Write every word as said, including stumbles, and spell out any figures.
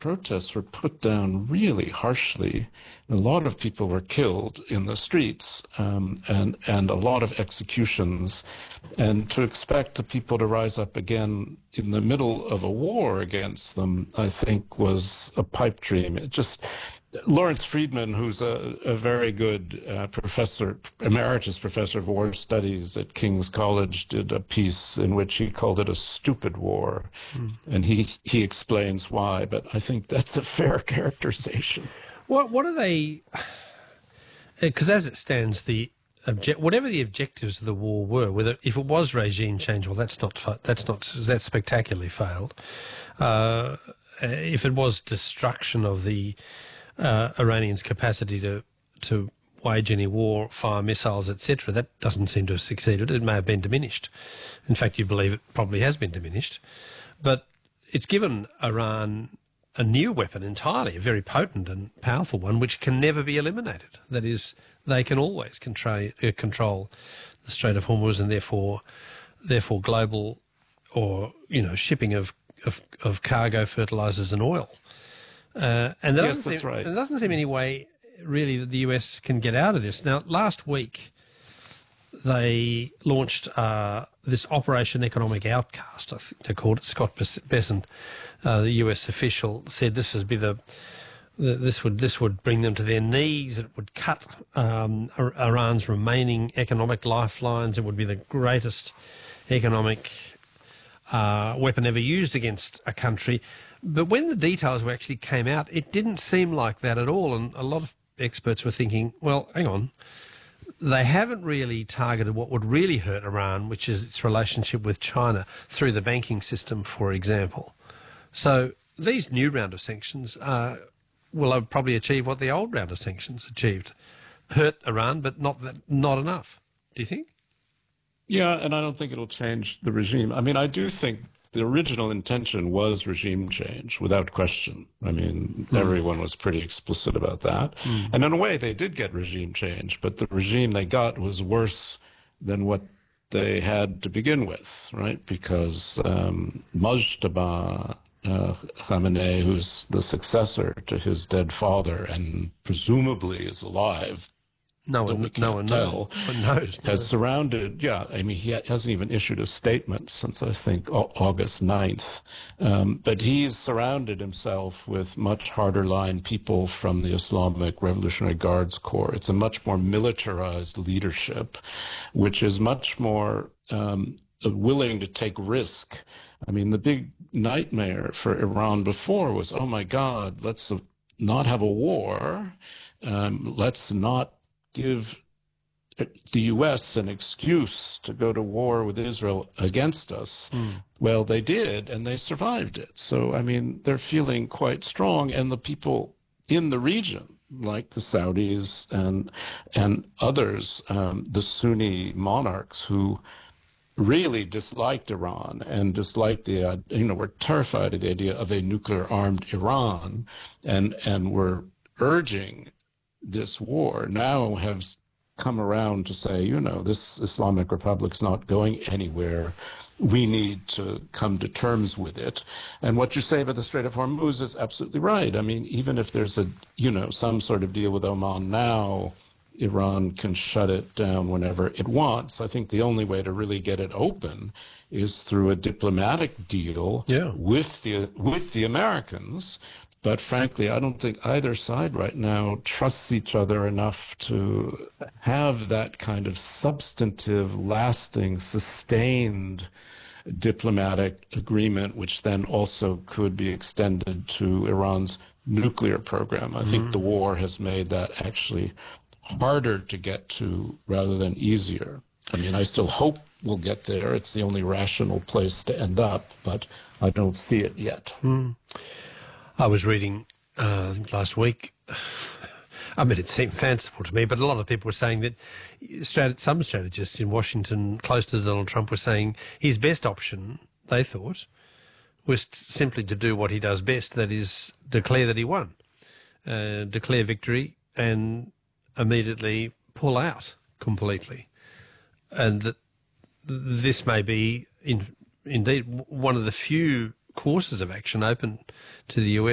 protests were put down really harshly. A lot of people were killed in the streets, um, and and a lot of executions. And to expect the people to rise up again in the middle of a war against them, I think, was a pipe dream. It just Lawrence Friedman, who's a, a very good uh, professor, emeritus professor of war studies at King's College, did a piece in which he called it a stupid war. Mm. And he he explains why, but I think that's a fair characterization. What what are they? Because as it stands, the object, whatever the objectives of the war were, whether if it was regime change, well, that's not that's not that's spectacularly failed. Uh, if it was destruction of the Uh, Iranians' capacity to to wage any war, fire missiles, et cetera, that doesn't seem to have succeeded. It may have been diminished. In fact, you believe it probably has been diminished. But it's given Iran a new weapon entirely, a very potent and powerful one, which can never be eliminated. That is, they can always control, uh, control the Strait of Hormuz and therefore, therefore global or, you know, shipping of, of, of cargo, fertilisers and oil. Uh, and there yes, that's seem, right. There doesn't seem any way, really, that the U S can get out of this. Now, last week, they launched uh, this Operation Economic Outcast, I think they called it. Scott Bessent, uh, the U S official, said this would be the, the this would this would bring them to their knees. It would cut um, Iran's remaining economic lifelines. It would be the greatest economic uh, weapon ever used against a country. But when the details actually came out, it didn't seem like that at all. And a lot of experts were thinking, well, hang on, they haven't really targeted what would really hurt Iran, which is its relationship with China through the banking system, for example. So these new round of sanctions uh, will probably achieve what the old round of sanctions achieved. Hurt Iran, but not that, not enough. Do you think? Yeah, and I don't think it'll change the regime. I mean, I do think the original intention was regime change, without question. I mean, mm. everyone was pretty explicit about that. Mm. And in a way, they did get regime change, but the regime they got was worse than what they had to begin with, right? Because um, Mojtaba uh, Khamenei, who's the successor to his dead father and presumably is alive, No one, no one knows. knows. Has surrounded, yeah, I mean, he hasn't even issued a statement since, I think, August ninth. Um, but he's surrounded himself with much harder line people from the Islamic Revolutionary Guards Corps. It's a much more militarized leadership, which is much more um, willing to take risk. I mean, the big nightmare for Iran before was, oh my God, let's not have a war. Um, let's not give the U S an excuse to go to war with Israel against us. Mm. Well, they did, and they survived it. So, I mean, they're feeling quite strong, and the people in the region, like the Saudis and and others, um, the Sunni monarchs who really disliked Iran and disliked the, uh, you know, were terrified of the idea of a nuclear-armed Iran, and and were urging this war, now have come around to say, you know, this Islamic Republic's not going anywhere. We need to come to terms with it. And what you say about the Strait of Hormuz is absolutely right. I mean, even if there's a, you know, some sort of deal with Oman now, Iran can shut it down whenever it wants. I think the only way to really get it open is through a diplomatic deal yeah. with the with the Americans. But frankly, I don't think either side right now trusts each other enough to have that kind of substantive, lasting, sustained diplomatic agreement, which then also could be extended to Iran's nuclear program. I mm-hmm. think the war has made that actually harder to get to rather than easier. I mean, I still hope we'll get there. It's the only rational place to end up, but I don't see it yet. Mm. I was reading uh, last week, I mean, it seemed fanciful to me, but a lot of people were saying that strat- some strategists in Washington close to Donald Trump were saying his best option, they thought, was t- simply to do what he does best, that is declare that he won, uh, declare victory and immediately pull out completely. And that this may be, in, indeed, one of the few courses of action open to the U S